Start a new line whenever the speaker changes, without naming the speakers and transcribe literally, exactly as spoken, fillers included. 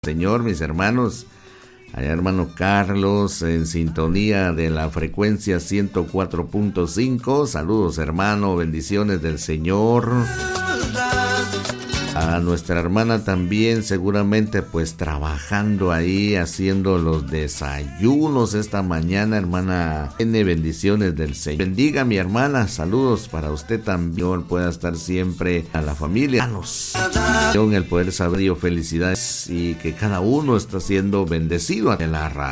Señor, mis hermanos, allá hermano Carlos, en sintonía de la frecuencia ciento cuatro punto cinco, saludos hermano, bendiciones del Señor. A nuestra hermana también, seguramente pues trabajando ahí, haciendo los desayunos esta mañana, hermana N, bendiciones del Señor. Bendiga mi hermana, saludos para usted también, pueda estar siempre a la familia. El poder saber, felicidades y que cada uno está siendo bendecido en la radio.